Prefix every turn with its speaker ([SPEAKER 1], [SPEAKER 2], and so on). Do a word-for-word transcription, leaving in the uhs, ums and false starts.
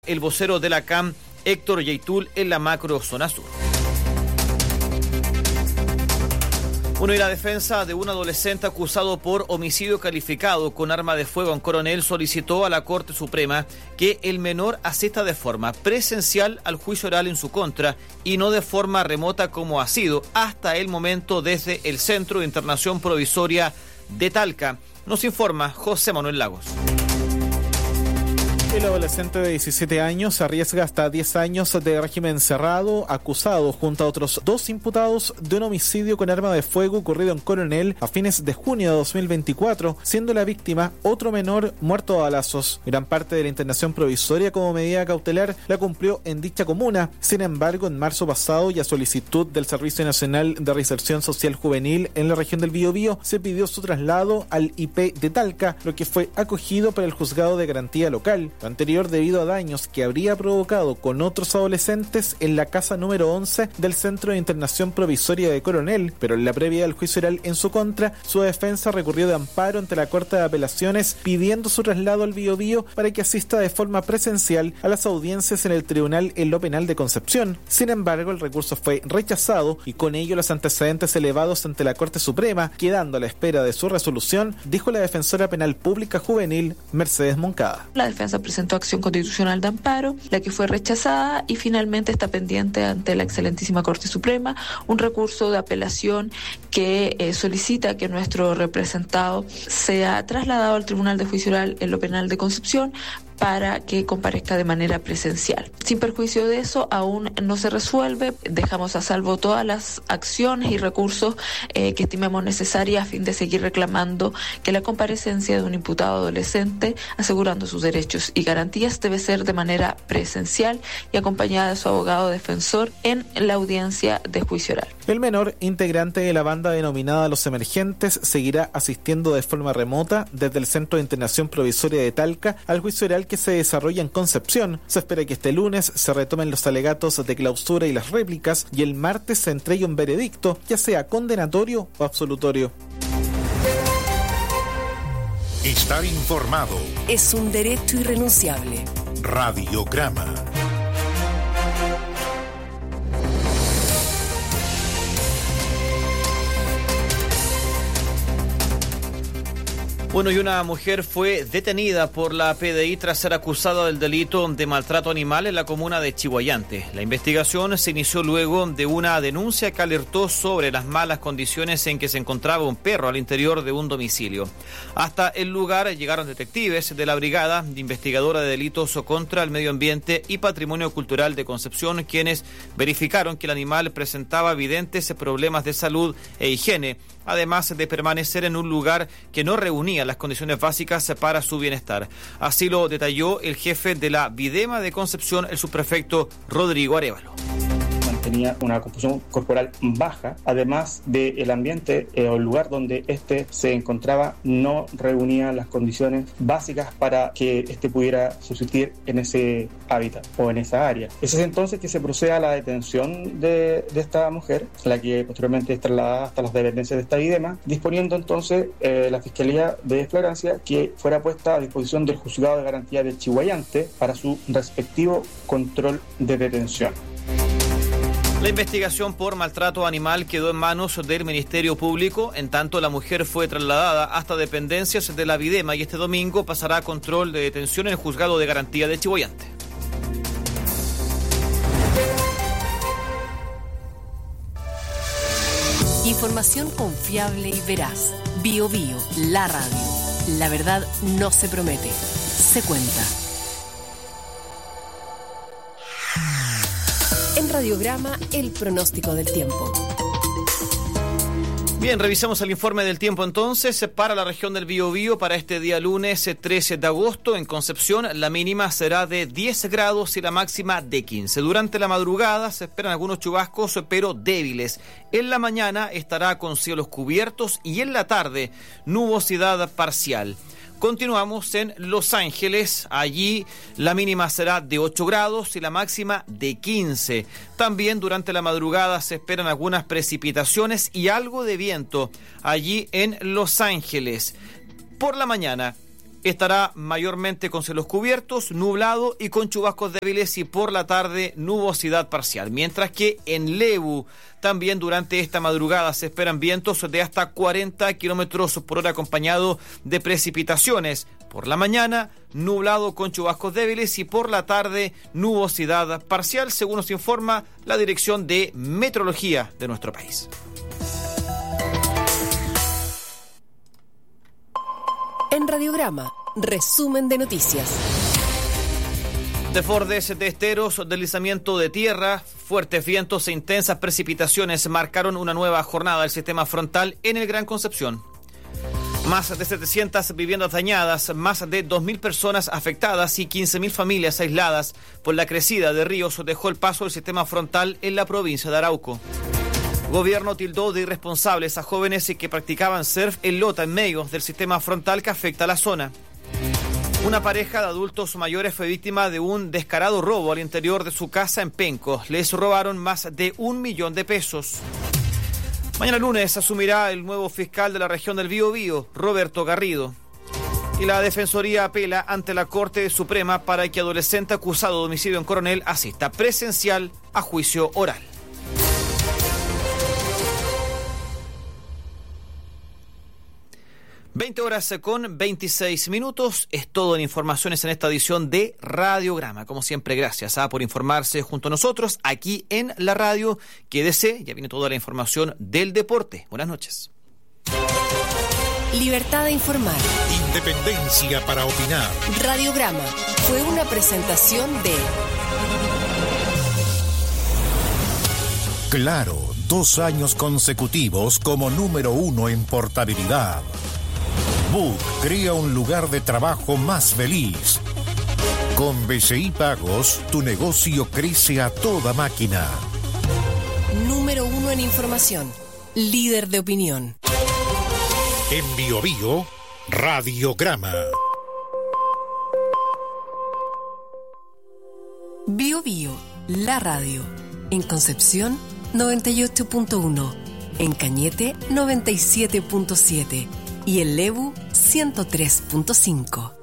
[SPEAKER 1] El vocero de la C A M, Héctor Yaitul, en la macro zona sur. Bueno, y la defensa de un adolescente acusado por homicidio calificado con arma de fuego en Coronel solicitó a la Corte Suprema que el menor asista de forma presencial al juicio oral en su contra y no de forma remota como ha sido hasta el momento desde el Centro de Internación Provisoria de Talca. Nos informa José Manuel Lagos.
[SPEAKER 2] El adolescente de diecisiete años arriesga hasta diez años de régimen cerrado, acusado junto a otros dos imputados de un homicidio con arma de fuego ocurrido en Coronel a fines de junio de dos mil veinticuatro, siendo la víctima otro menor muerto a balazos. Gran parte de la internación provisoria como medida cautelar la cumplió en dicha comuna. Sin embargo, en marzo pasado y a solicitud del Servicio Nacional de Reinserción Social Juvenil en la región del Biobío, se pidió su traslado al I P de Talca, lo que fue acogido por el Juzgado de Garantía Local. Lo anterior debido a daños que habría provocado con otros adolescentes en la casa número once del Centro de Internación Provisoria de Coronel, pero en la previa del juicio oral en su contra, su defensa recurrió de amparo ante la Corte de Apelaciones pidiendo su traslado al Biobío para que asista de forma presencial a las audiencias en el Tribunal en lo Penal de Concepción. Sin embargo, el recurso fue rechazado y con ello los antecedentes elevados ante la Corte Suprema, quedando a la espera de su resolución, dijo la defensora penal pública juvenil Mercedes Moncada.
[SPEAKER 3] La defensa presentó acción constitucional de amparo, la que fue rechazada y finalmente está pendiente ante la excelentísima Corte Suprema un recurso de apelación que eh, solicita que nuestro representado sea trasladado al Tribunal de Juicio Oral en lo Penal de Concepción para que comparezca de manera presencial. Sin perjuicio de eso, aún no se resuelve. Dejamos a salvo todas las acciones y recursos eh, que estimemos necesarias a fin de seguir reclamando que la comparecencia de un imputado adolescente, asegurando sus derechos y garantías, debe ser de manera presencial y acompañada de su abogado defensor en la audiencia de juicio oral.
[SPEAKER 2] El menor, integrante de la banda denominada Los Emergentes, seguirá asistiendo de forma remota desde el Centro de Internación Provisoria de Talca al juicio oral que se desarrolla en Concepción. Se espera que este lunes se retomen los alegatos de clausura y las réplicas y el martes se entregue un veredicto, ya sea condenatorio o absolutorio.
[SPEAKER 4] Estar informado
[SPEAKER 5] es un derecho irrenunciable.
[SPEAKER 4] Radiograma.
[SPEAKER 1] Bueno, y una mujer fue detenida por la P D I tras ser acusada del delito de maltrato animal en la comuna de Chiguayante. La investigación se inició luego de una denuncia que alertó sobre las malas condiciones en que se encontraba un perro al interior de un domicilio. Hasta el lugar llegaron detectives de la Brigada de Investigadora de Delitos contra el Medio Ambiente y Patrimonio Cultural de Concepción, quienes verificaron que el animal presentaba evidentes problemas de salud e higiene, además de permanecer en un lugar que no reunía las condiciones básicas para su bienestar. Así lo detalló el jefe de la Videma de Concepción, el subprefecto Rodrigo Arévalo.
[SPEAKER 6] Tenía una composición corporal baja, además del ambiente eh, o el lugar donde éste se encontraba no reunía las condiciones básicas para que éste pudiera subsistir en ese hábitat o en esa área. Es entonces que se procede a la detención de, de esta mujer, la que posteriormente es trasladada hasta las dependencias de esta Videma, disponiendo entonces eh, la Fiscalía de Flagrancia que fuera puesta a disposición del Juzgado de Garantía de Chiguayante para su respectivo control de detención.
[SPEAKER 1] La investigación por maltrato animal quedó en manos del Ministerio Público, en tanto la mujer fue trasladada hasta dependencias de la Videma y este domingo pasará a control de detención en el Juzgado de Garantía de Chiguayante.
[SPEAKER 5] Información confiable y veraz. Bio Bio, la radio. La verdad no se promete, se cuenta. En Radiograma, el pronóstico del tiempo.
[SPEAKER 1] Bien, revisamos el informe del tiempo entonces. Para la región del Biobío, para este día lunes trece de agosto, en Concepción, la mínima será de diez grados y la máxima de quince. Durante la madrugada se esperan algunos chubascos, pero débiles. En la mañana estará con cielos cubiertos y en la tarde nubosidad parcial. Continuamos en Los Ángeles, allí la mínima será de ocho grados y la máxima de quince. También durante la madrugada se esperan algunas precipitaciones y algo de viento allí en Los Ángeles. Por la mañana, estará mayormente con cielos cubiertos, nublado y con chubascos débiles y por la tarde nubosidad parcial. Mientras que en Lebu también durante esta madrugada se esperan vientos de hasta cuarenta kilómetros por hora acompañado de precipitaciones. Por la mañana nublado con chubascos débiles y por la tarde nubosidad parcial, según nos informa la Dirección de Meteorología de nuestro país.
[SPEAKER 5] En Radiograma, resumen de noticias.
[SPEAKER 1] Desbordes de esteros, deslizamiento de tierra, fuertes vientos e intensas precipitaciones marcaron una nueva jornada del sistema frontal en el Gran Concepción. Más de setecientas viviendas dañadas, más de dos mil personas afectadas y quince mil familias aisladas por la crecida de ríos dejó el paso del sistema frontal en la provincia de Arauco. Gobierno tildó de irresponsables a jóvenes que practicaban surf en Lota en medio del sistema frontal que afecta a la zona. Una pareja de adultos mayores fue víctima de un descarado robo al interior de su casa en Penco. Les robaron más de un millón de pesos. Mañana lunes asumirá el nuevo fiscal de la región del Biobío, Roberto Garrido. Y la Defensoría apela ante la Corte Suprema para que adolescente acusado de homicidio en Coronel asista presencial a juicio oral. veinte horas con veintiséis minutos, es todo en informaciones en esta edición de Radiograma. Como siempre, gracias ¿ah? por informarse junto a nosotros aquí en la radio. Quédese, ya viene toda la información del deporte. Buenas noches.
[SPEAKER 5] Libertad de informar.
[SPEAKER 4] Independencia para opinar.
[SPEAKER 5] Radiograma fue una presentación de
[SPEAKER 4] Claro, dos años consecutivos como número uno en portabilidad. Book crea un lugar de trabajo más feliz. Con B C I Pagos, tu negocio crece a toda máquina.
[SPEAKER 5] Número uno en información. Líder de opinión.
[SPEAKER 4] En Biobío, Radiograma.
[SPEAKER 5] Biobío, la radio. En Concepción, noventa y ocho punto uno. En Cañete, noventa y siete punto siete. Y en Lebu, ciento tres punto cinco.